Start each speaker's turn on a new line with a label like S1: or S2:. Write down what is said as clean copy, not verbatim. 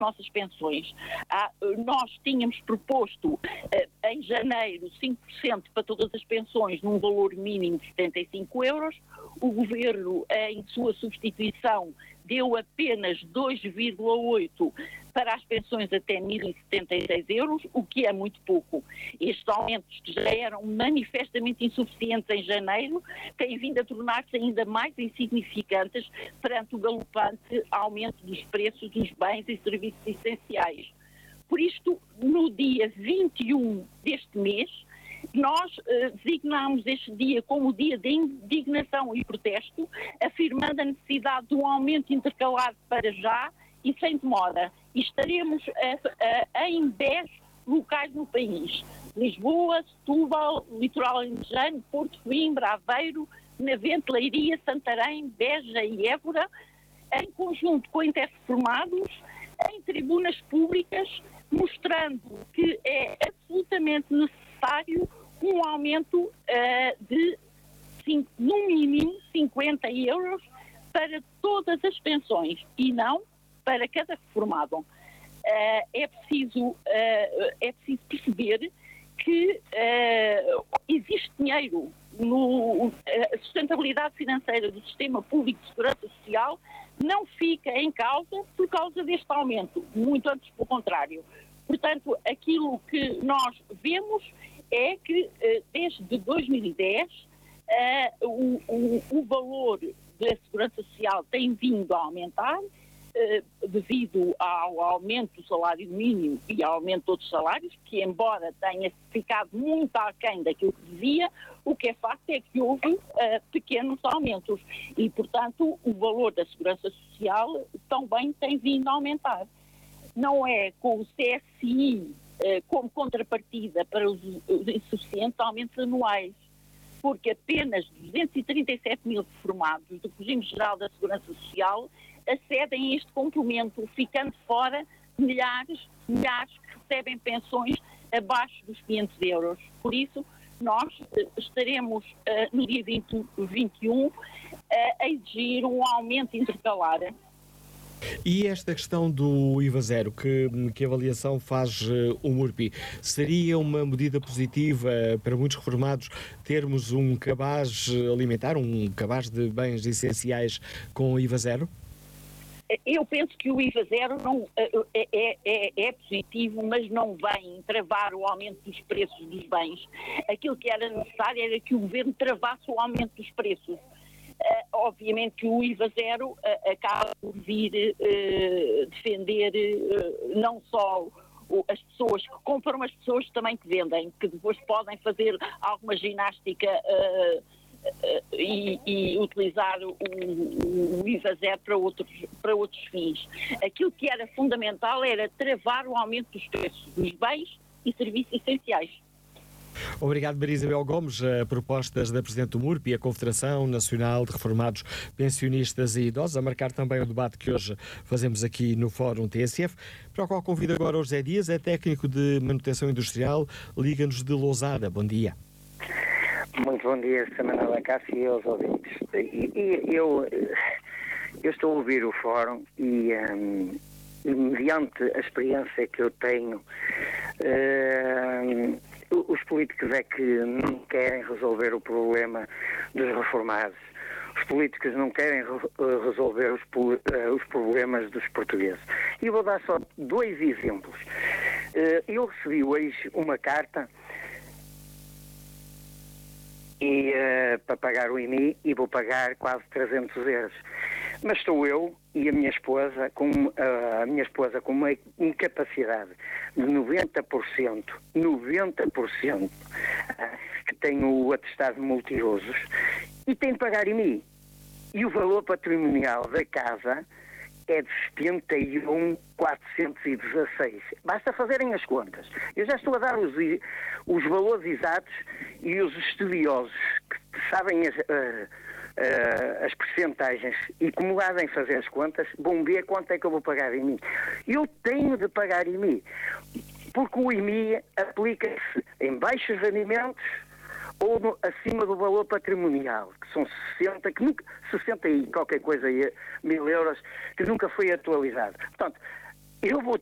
S1: nossas pensões. Nós tínhamos proposto em janeiro 5% para todas as pensões num valor mínimo de 75 euros. O Governo, em sua substituição, deu apenas 2,8% para as pensões até 1.076 euros, o que é muito pouco. Estes aumentos, que já eram manifestamente insuficientes em janeiro, têm vindo a tornar-se ainda mais insignificantes perante o galopante aumento dos preços dos bens e serviços essenciais. Por isto, no dia 21 deste mês, nós designámos este dia como dia de indignação e protesto, afirmando a necessidade de um aumento intercalado para já e sem demora. E estaremos em 10 locais no país: Lisboa, Setúbal, Litoral Alentejano, Porto, Coimbra, Aveiro, Navente, Leiria, Santarém, Beja e Évora, em conjunto com interformados, em tribunas públicas, mostrando que é absolutamente necessário um aumento de, no mínimo, 50 euros para todas as pensões e não para cada reformado. É preciso perceber que existe dinheiro a sustentabilidade financeira do sistema público de segurança social não fica em causa por causa deste aumento, muito antes pelo contrário. Portanto, aquilo que nós vemos é que desde 2010 o valor da segurança social tem vindo a aumentar devido ao aumento do salário mínimo e ao aumento de outros salários, que embora tenha ficado muito aquém daquilo que devia, o que é facto é que houve pequenos aumentos e, portanto, o valor da segurança social também tem vindo a aumentar. Não é com o CSI como contrapartida para os insuficientes aumentos anuais, porque apenas 237 mil reformados do Regime Geral da Segurança Social acedem a este complemento, ficando fora milhares que recebem pensões abaixo dos 500 euros. Por isso, nós estaremos no dia 21 a exigir um aumento intercalar.
S2: E esta questão do IVA zero, que avaliação faz o MURPI? Seria uma medida positiva para muitos reformados termos um cabaz alimentar, um cabaz de bens essenciais com IVA zero?
S1: Eu penso que o IVA zero não, é positivo, mas não vem travar o aumento dos preços dos bens. Aquilo que era necessário era que o Governo travasse o aumento dos preços. Obviamente que o IVA zero acaba por vir defender não só as pessoas que compram, mas as pessoas também que vendem, que depois podem fazer alguma ginástica e utilizar o IVA zero para outros fins. Aquilo que era fundamental era travar o aumento dos preços dos bens e serviços essenciais.
S2: Obrigado, Maria Isabel Gomes. Propostas da Presidente do MURPI, a Confederação Nacional de Reformados, Pensionistas e Idosos, a marcar também o debate que hoje fazemos aqui no Fórum TSF, para o qual convido agora o José Dias, é técnico de manutenção industrial, liga-nos de Lousada. Bom dia.
S3: Muito bom dia, Sra. Manuela Cássio e aos ouvintes. Eu estou a ouvir o Fórum e mediante a experiência que eu tenho, os políticos é que não querem resolver o problema dos reformados. Os políticos não querem resolver os problemas dos portugueses. E eu vou dar só 2 exemplos. Eu recebi hoje uma carta para pagar o IMI e vou pagar quase 300 euros. Mas estou eu e a minha esposa com uma incapacidade de 90%, que tem o atestado de multiusos e tem de pagar IMI. E o valor patrimonial da casa é de 71.416. Basta fazerem as contas. Eu já estou a dar os valores exatos e os estudiosos que sabem as percentagens e como lá devem fazer as contas, vão ver quanto é que eu vou pagar em mim. Eu tenho de pagar em mim, porque o IMI aplica-se em baixos rendimentos ou acima do valor patrimonial, que são 60 e qualquer coisa, 1.000 euros, que nunca foi atualizado. Portanto, eu vou